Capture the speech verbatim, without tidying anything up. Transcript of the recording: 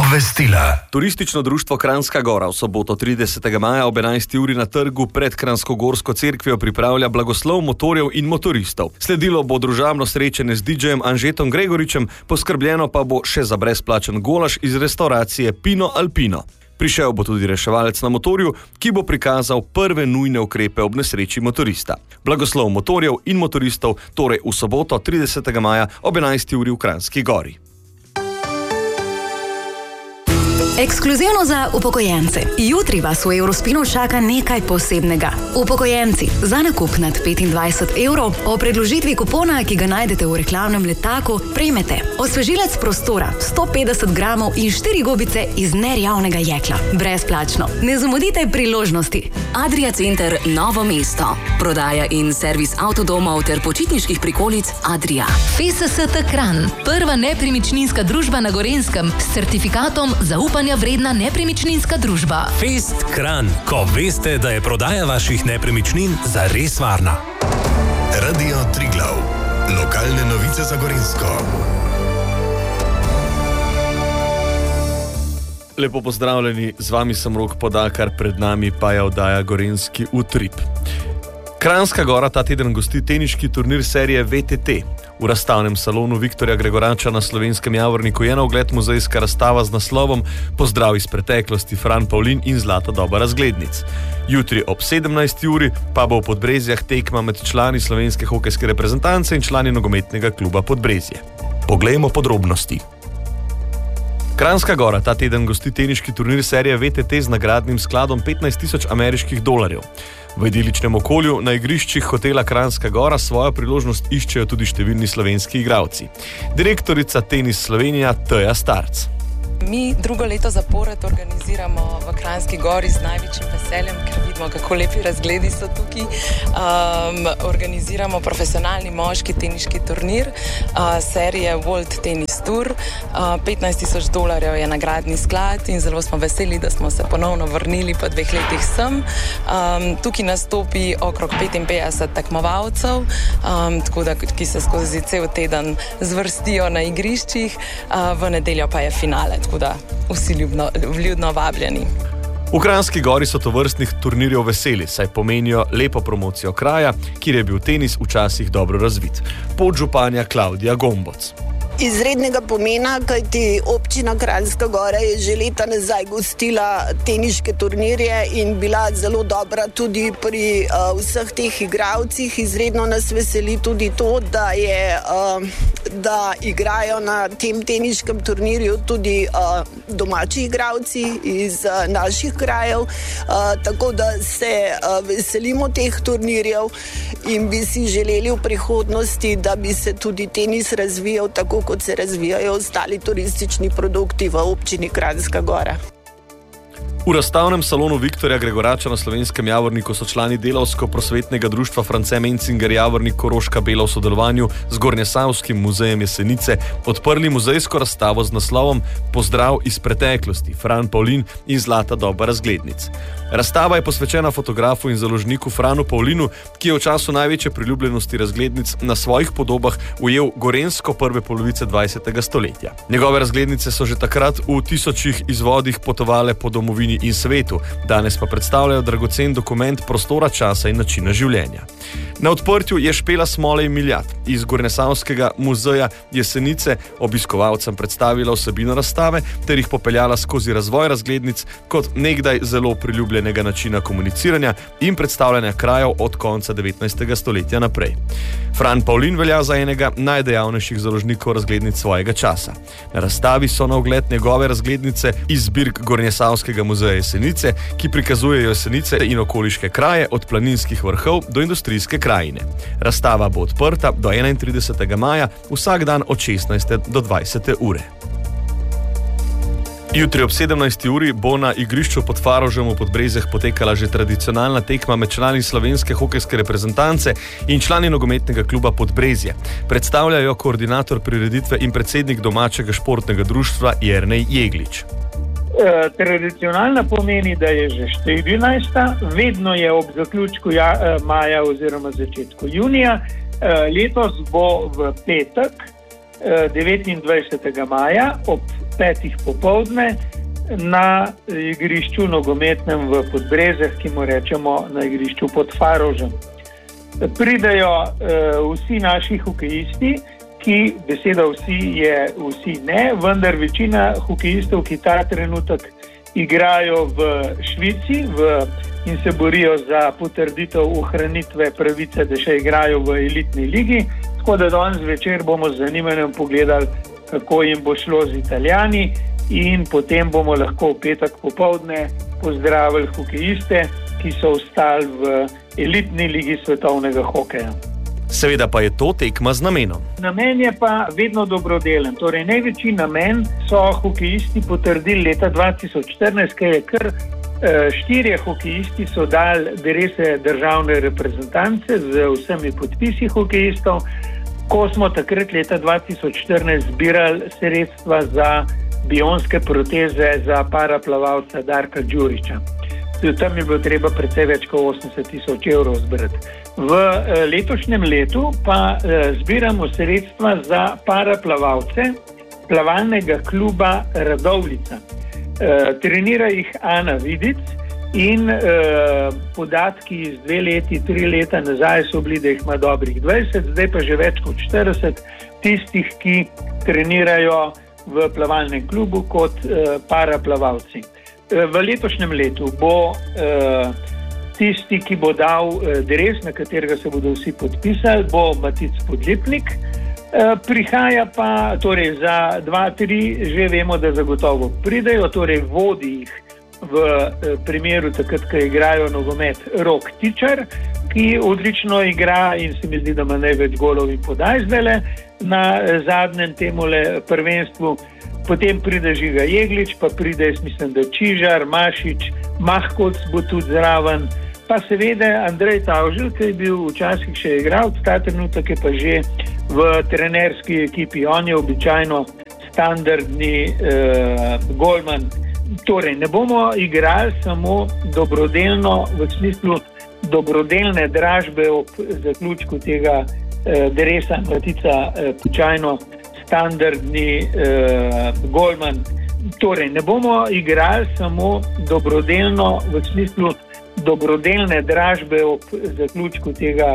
Obvestila. Turistično društvo Kranjska Gora v soboto tridesetega maja ob enajsti uri na trgu pred Kranjskogorsko cerkvijo pripravlja blagoslov motorjev in motoristov. Sledilo bo družabno srečanje z didžejem Anžetom Gregoričem, poskrbljeno pa bo še za brezplačen golaž iz restauracije Pino Alpino. Prišel bo tudi reševalec na motorju, ki bo prikazal prve nujne ukrepe ob nesreči motorista. Blagoslov motorjev in motoristov torej v soboto tridesetega maja ob enajsti uri v Kranjski Gori. Ekskluzivno za upokojence. Jutri vas v Eurospinu čaka nekaj posebnega. Upokojenci, za nakup nad petindvajset evrov o predložitvi kupona, ki ga najdete v reklamnem letaku, prejmete osvežilec prostora sto petdeset gramov in štiri gobice iz nerjavnega jekla. Brezplačno. Ne zamudite priložnosti. Adria Center Novo mesto. Prodaja in servis avtodomov ter počitniških prikolic Adria. F S S T Kranj. Prva nepremičninska družba na Gorenskem s certifikatom zaupanja vredna nepremičninska družba. Fest Kranj, ko veste, da je prodaja vaših nepremičnin zares varna. Radio Triglav. Lokalne novice za Gorenjsko. Lepo pozdravljeni, z vami sem Rok Podakar, pred nami pa je oddaja Gorenjski utrip. Kranjska Gora ta teden gosti teniški turnir serije V T T. V razstavnem salonu Viktorja Gregorača na Slovenskem Javorniku je na ogled muzejska razstava z naslovom Pozdrav iz preteklosti Fran Pavlin in zlata doba razglednic. Jutri ob sedemnajsti uri pa bo v Podbrezjah tekma med člani slovenske hokejske reprezentance in člani nogometnega kluba Podbrezje. Poglejmo podrobnosti. Kranjska Gora ta teden gosti teniški turnir serije V T T z nagradnim skladom petnajst tisoč ameriških dolarjev. V idiličnem okolju na igriščih hotela Kranjska Gora svojo priložnost iščejo tudi številni slovenski igralci. Direktorica Tenis Slovenija Teja Starc. Mi drugo leto zapored organiziramo v Kranjski Gori z največjim veseljem, ker vidimo, kako lepi razgledi so tukaj. Um, organiziramo profesionalni moški teniški turnir, uh, serije World Tennis Tour. Uh, petnajst tisoč dolarjev je nagradni sklad in zelo smo veseli, da smo se ponovno vrnili po dveh letih sem. Um, tukaj nastopi okrog petinpetdeset tekmovalcev, um, tako da, ki se skozi cel teden zvrstijo na igriščih, uh, v nedeljo pa je finale. Tako da vsi ljubno, vljudno vabljeni. V Kranjski Gori so tovrstnih turnirjev veseli, saj pomenijo lepo promocijo kraja, kjer je bil tenis včasih dobro razvit. Podžupanja Klavdija Gomboc. Izrednega pomena, kajti občina Kranjska Gora je že leta nazaj gostila teniške turnirje in bila zelo dobra tudi pri uh, vseh teh igralcih. Izredno nas veseli tudi to, da, je, uh, da igrajo na tem teniškem turnirju tudi uh, domači igralci iz uh, naših krajev, uh, tako da se uh, veselimo teh turnirjev in bi si želeli v prihodnosti, da bi se tudi tenis razvijal tako, kot se razvijajo ostali turistični produkti v občini Kranjska Gora. V razstavnem salonu Viktorja Gregorača na Slovenskem Javorniku so člani delavsko-prosvetnega društva France Menzinger Javornik Koroška Bela v sodelovanju z Gornjesavskim muzejem Jesenice odprli muzejsko razstavo z naslovom Pozdrav iz preteklosti Fran Pavlin in zlata doba razglednic. Razstava je posvečena fotografu in založniku Franu Pavlinu, ki je v času največje priljubljenosti razglednic na svojih podobah ujel Gorenjsko prve polovice dvajsetega stoletja. Njegove razglednice so že takrat v tisočih izvodih potovale po domovini in svetu, danes pa predstavljajo dragocen dokument prostora, časa in načina življenja. Na odprtju je Špela Smolej Miljat iz Gornjesavskega muzeja Jesenice obiskovalcem predstavila vsebino razstave ter jih popeljala skozi razvoj razglednic kot nekdaj zelo priljubljenega načina komuniciranja in predstavljanja krajev od konca devetnajstega stoletja naprej. Fran Pavlin velja za enega najdejavnejših založnikov razglednic svojega časa. Na razstavi so na ogled njegove razglednice iz zbirk Gornjesavskega muzeja Jesenice, ki prikazujejo Jesenice in okoliške kraje od planinskih vrhov do industrijske krajine. Razstava bo odprta do enaintridesetega maja, vsak dan od šestnajste do dvajsete ure. Jutri ob sedemnajsti uri bo na igrišču pod Farožem v Podbrezjah potekala že tradicionalna tekma med člani slovenske hokejske reprezentance in člani nogometnega kluba Podbrezje. Predstavljajo koordinator prireditve in predsednik domačega športnega društva Jernej Jeglič. E, tradicionalna pomeni, da je že štirinajsta, vedno je ob zaključku ja, maja oziroma začetku junija. E, letos bo v petek, devetindvajsetega maja ob petih popoldne na igrišču nogometnem v Podbrezjah, ki mu rečemo na igrišču pod Farožem. Pridejo uh, vsi naši hokejisti, ki beseda vsi je vsi ne, vendar večina hokejistov, ki ta trenutek igrajo v Švici v, in se borijo za potrditev ohranitve pravice, da še igrajo v elitni ligi. Tako da danes večer bomo z zanimanjem pogledali, kako jim bo šlo z Italijani, in potem bomo lahko v petek popoldne pozdravili hokejiste, ki so ostali v elitni ligi svetovnega hokeja. Seveda pa je to tekma z namenom. Namen je pa vedno dobrodelen. Torej, največji namen so hokejisti potrdili leta dva tisoč štirinajst, ker je kar štirje hokejisti so dali drese državne reprezentance z vsemi podpisi hokejistov, ko smo takrat leta dva tisoč štirinajst zbirali sredstva za bionske proteze za paraplavalca Darka Đurića. Tam je bilo treba precej več kot osemdeset tisoč evrov zbrati. V letošnjem letu pa zbiramo sredstva za paraplavalce plavalnega kluba Radovljica. Trenira jih Ana Vidic in podatki iz dve leti, tri leta nazaj so bili, da jih ima dobrih dvajset, zdaj pa že več kot štirideset tistih, ki trenirajo v plavalnem klubu kot paraplavalci. V letošnjem letu bo eh, tisti, ki bo dal eh, dres, na katerega se bodo vsi podpisali, bo Matic Podlipnik. Eh, prihaja pa, torej za dva, tri že vemo, da zagotovo pridejo, torej vodi jih v eh, primeru takrat, ko igrajo nogomet Rok Tičar, ki odlično igra in se mi zdi, da ima največ golov in podaj zdajle na eh, zadnjem temule prvenstvu. Potem pride Žiga Jeglič, pa pride, jaz mislim, da Čižar, Mašič, Mahkoc bo tudi zraven, pa seveda Andrej Tavželj, ki je bil včasih še igral, ta trenutek je pa že v trenerski ekipi. On je običajno standardni eh, golman. Torej, ne bomo igrali samo dobrodelno, v smislu dobrodelne dražbe ob zaključku tega eh, dresa Matica eh, Počajno, standardni eh, golman. Torej, ne bomo igrali samo dobrodelno, v smislu dobrodelne dražbe ob zaključku tega